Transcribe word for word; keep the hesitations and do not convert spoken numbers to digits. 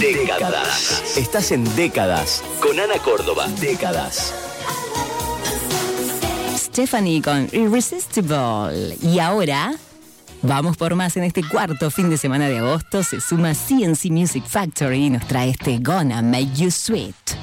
Décadas. Estás en Décadas con Ana Córdoba. Décadas. Stephanie con Irresistible. Y ahora vamos por más. En este cuarto fin de semana de agosto se suma C N C Music Factory y nos trae este Gonna Make You Sweet.